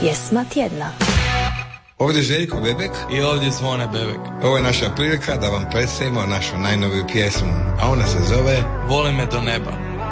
Pjesma tjedna. Ovdje je Željko Bebek i ovdje Zvone Bebek. Ovo je naša prilika da vam predstavimo našu najnoviju pjesmu, a ona se zove Voli me do neba.